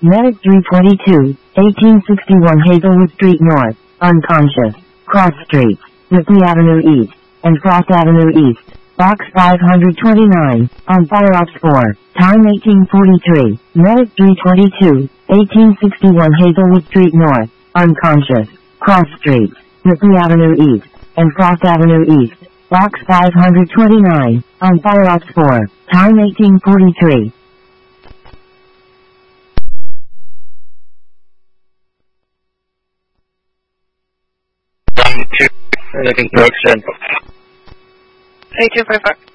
Medic 322, 1861 Hazelwood Street North, unconscious. Cross Streets, Ripley Avenue East, and Frost Avenue East. Box 529, on fire ops 4, time 1843. Medic 322, 1861 Hazelwood Street North, unconscious. Cross Streets, Ripley Avenue East, and Frost Avenue East. Box 529, on fire ops 4, time 1843. Looking for extent. 8255.